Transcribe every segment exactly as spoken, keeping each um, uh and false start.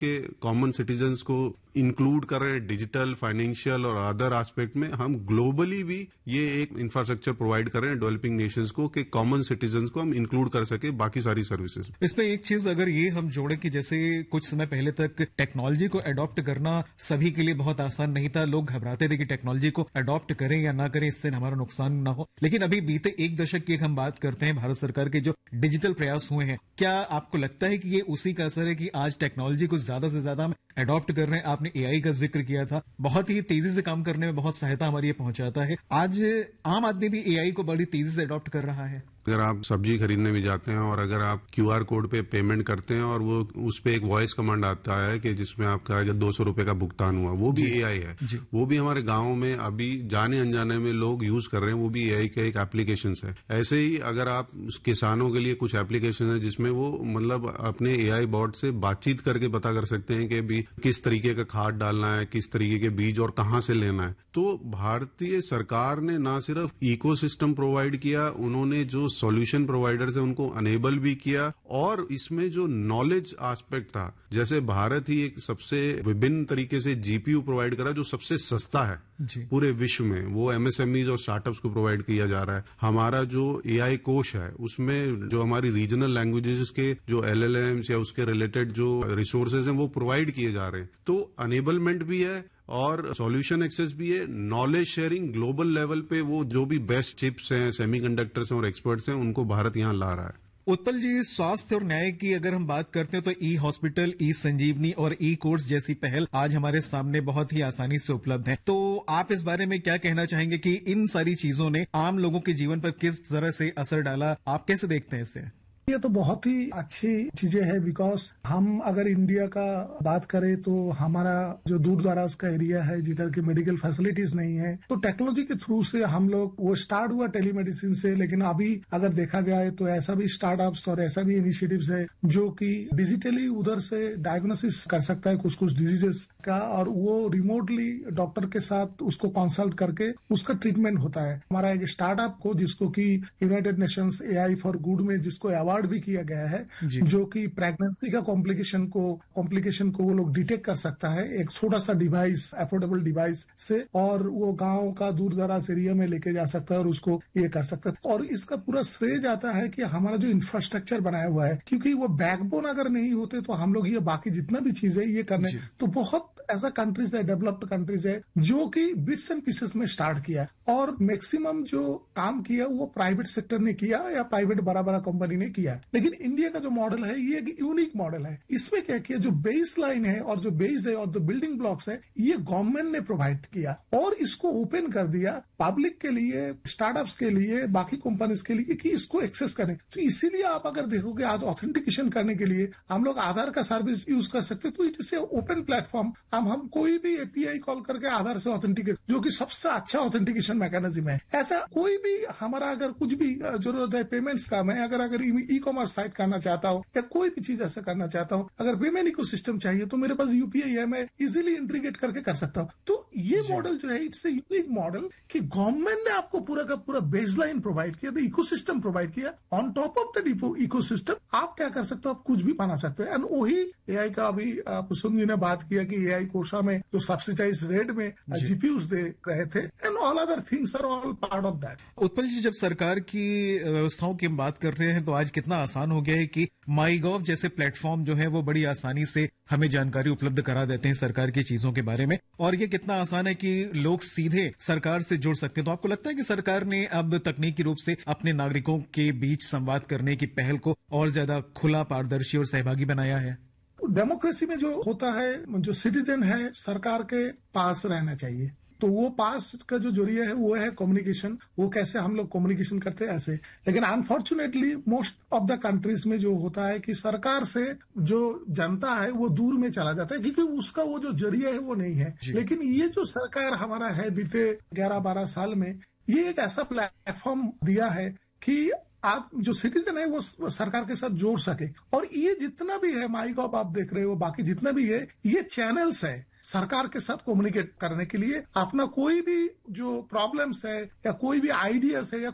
के common citizens को include कर रहे हैं डिजिटल, फाइनेंशियल और अदर एस्पेक्ट में। हम ग्लोबली भी ये एक इंफ्रास्ट्रक्चर प्रोवाइड कर रहे हैं डेवलपिंग नेशंस को कि कॉमन सिटीजन्स को हम इंक्लूड कर सके बाकी सारी सर्विसेज। इसमें एक चीज अगर ये हम जोड़े कि जैसे कुछ समय पहले तक टेक्नोलॉजी को अडॉप्ट करना सभी के लिए बहुत आसान नहीं था। लोग घबराते थे कि टेक्नोलॉजी को अडॉप्ट करें या ना करें, इससे हमारा नुकसान ना हो। लेकिन अभी बीते एक दशक की हम बात करते हैं, भारत सरकार के जो डिजिटल प्रयास हुए हैं, क्या आपको लगता है कि ये उसी का असर है कि आज टेक्नोलॉजी को ज्यादा से ज्यादा हम अडॉप्ट कर रहे हैं? आपने एआई का जिक्र किया था, बहुत ही तेजी से काम करने में बहुत सहायता हमारी ये पहुंचाता है। आज आम आदमी भी एआई को बड़ी तेजी से अडॉप्ट कर रहा है। अगर आप सब्जी खरीदने भी जाते हैं और अगर आप क्यूआर कोड पे पेमेंट करते हैं और वो उस पे एक वॉइस कमांड आता है कि जिसमें आपका अगर दो सौ रुपए का भुगतान हुआ, वो भी एआई है। वो भी हमारे गांव में अभी जाने अनजाने में लोग यूज कर रहे हैं, वो भी एआई का एक एप्लीकेशन है। ऐसे ही अगर आप किसानों के लिए कुछ एप्लीकेशन है जिसमें वो मतलब अपने एआई बॉट से बातचीत करके पता कर सकते हैं कि भी किस तरीके का खाद डालना है, किस तरीके के बीज और कहाँ से लेना है। तो भारतीय सरकार ने ना सिर्फ इकोसिस्टम प्रोवाइड किया, उन्होंने जो सॉल्यूशन प्रोवाइडर्स है उनको अनेबल भी किया। और इसमें जो नॉलेज एस्पेक्ट था, जैसे भारत ही एक सबसे विभिन्न तरीके से जीपीयू प्रोवाइड करा जो सबसे सस्ता है पूरे विश्व में, वो एमएसएमईज और स्टार्टअप्स को प्रोवाइड किया जा रहा है। हमारा जो एआई कोश है उसमें जो हमारी रीजनल लैंग्वेजेस के जो एलएलएम्स या उसके रिलेटेड जो रिसोर्सेज हैं वो प्रोवाइड किए जा रहे हैं। तो अनेबलमेंट भी है और सॉल्यूशन एक्सेस भी है। नॉलेज शेयरिंग ग्लोबल लेवल पे वो जो भी बेस्ट चिप्स हैं, सेमीकंडक्टर्स हैं और एक्सपर्ट्स हैं, उनको भारत यहां ला रहा है। उत्पल जी, स्वास्थ्य और न्याय की अगर हम बात करते हैं तो ई हॉस्पिटल, ई संजीवनी और ई कोर्ट्स जैसी पहल आज हमारे सामने बहुत ही आसानी से उपलब्ध है। तो आप इस बारे में क्या कहना चाहेंगे कि इन सारी चीजों ने आम लोगों के जीवन पर किस तरह से असर डाला? आप कैसे देखते हैं इसे? ये तो बहुत ही अच्छी चीजें हैं, बिकॉज हम अगर इंडिया का बात करें तो हमारा जो दूर दराज का एरिया है जिधर की मेडिकल फैसिलिटीज नहीं है, तो टेक्नोलॉजी के थ्रू से हम लोग, वो स्टार्ट हुआ टेलीमेडिसिन से, लेकिन अभी अगर देखा जाए तो ऐसा भी स्टार्टअप्स और ऐसा भी इनिशिएटिव्स है जो कि डिजिटली उधर से डायग्नोसिस कर सकता है कुछ कुछ डिजीजेस का, और वो रिमोटली डॉक्टर के साथ उसको कंसल्ट करके उसका ट्रीटमेंट होता है। हमारा एक स्टार्टअप को जिसको कि United Nations AI for good में जिसको अवार्ड भी किया गया है, जो कि प्रेगनेंसी का कॉम्प्लिकेशन को कॉम्प्लिकेशन को वो लोग डिटेक्ट कर सकता है एक छोटा सा डिवाइस, अफोर्डेबल डिवाइस से, और वो गांव का दूर दराज एरिया में लेके जा सकता है और उसको ये कर सकता है। और इसका पूरा श्रेय जाता है कि हमारा जो इंफ्रास्ट्रक्चर बनाया हुआ है, क्योंकि वो बैकबोन अगर नहीं होते तो हम लोग ये बाकी जितना भी चीजें ये करने, तो बहुत ऐसा कंट्रीज है, डेवलप्ड कंट्रीज है जो कि बिट्स एंड पीसेस में स्टार्ट किया, और मैक्सिमम जो काम किया वो प्राइवेट सेक्टर ने किया या प्राइवेट बड़ा बड़ा कंपनी ने किया। लेकिन इंडिया का जो मॉडल है ये एक यूनिक मॉडल है। इसमें क्या किया, जो बेस लाइन है और जो बेस है और जो बिल्डिंग ब्लॉक्स है, ये गवर्नमेंट ने प्रोवाइड किया और इसको ओपन कर दिया पब्लिक के लिए, स्टार्टअप्स के लिए, बाकी कंपनीज के लिए कि इसको एक्सेस करें। तो इसीलिए आप अगर देखोगे आज ऑथेंटिकेशन करने के लिए हम लोग आधार का सर्विस यूज कर सकते हैं। तो इट इज ओपन प्लेटफॉर्म। हम हम कोई भी एपीआई कॉल करके आधार से ऑथेंटिकेट, जो कि सबसे अच्छा ऑथेंटिकेशन मैकेनिज्म है। ऐसा कोई भी हमारा अगर कुछ भी जरूरत है पेमेंट्स का, मैं अगर अगर ई कॉमर्स साइट करना चाहता हूँ या कोई भी चीज ऐसा करना चाहता हूँ, अगर पेमेंट इकोसिस्टम चाहिए तो मेरे पास यूपीआई है, मैं इजीली इंटीग्रेट करके कर सकता हूँ। तो ये मॉडल जो है इट्स ए यूनिक मॉडल कि गवर्नमेंट ने आपको पूरा का पूरा बेसलाइन प्रोवाइड किया, इकोसिस्टम प्रोवाइड किया। On top of the ecosystem आप क्या कर सकते हो, आप कुछ भी बना सकते हो। एंड वही एआई का अभी कुसुम जी ने बात किया कि एआई कोशा में जो सब्सिडाइज रेट में जीपीयूज दे रहे थे, and all other things are all part of that. Utpal जी, जब सरकार की व्यवस्थाओं की हम बात कर रहे हैं तो आज कितना आसान हो गया है कि माई गॉव जैसे प्लेटफॉर्म जो है वो बड़ी आसानी से हमें जानकारी उपलब्ध करा देते हैं सरकार की चीजों के बारे में, और ये कितना आसान है कि लोग सीधे सरकार से जुड़ सकते हैं। तो आपको लगता है कि सरकार ने अब तकनीकी रूप से अपने नागरिकों के बीच संवाद करने की पहल को और ज्यादा खुला, पारदर्शी और सहभागी बनाया है? डेमोक्रेसी में जो होता है, जो सिटीजन है सरकार के पास रहना चाहिए, तो वो पास का जो जरिया है वो है कम्युनिकेशन। वो कैसे हम लोग कम्युनिकेशन करते हैं ऐसे। लेकिन unfortunately most of the countries में जो होता है कि सरकार से जो जनता है वो दूर में चला जाता है, क्योंकि उसका वो जो जरिया है वो नहीं है। लेकिन ये जो सरकार हमारा है बीते ग्यारह बारह साल में, ये एक ऐसा प्लेटफॉर्म दिया है कि आप जो सिटीजन है वो सरकार के साथ जोड़ सके। और ये जितना भी है माई गॉव आप देख रहे हो, बाकी जितना भी है, ये चैनल्स है सरकार के साथ कम्युनिकेट करने के लिए। अपना कोई भी जो प्रॉब्लम्स है या कोई भी आइडियाज है या कुछ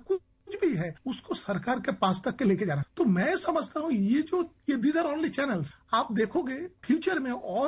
कुछ भी है उसको सरकार के पास तक के लेके जाना। तो मैं समझता हूँ ये जो ये दीज आर ओनली चैनल्स, आप देखोगे फ्यूचर में और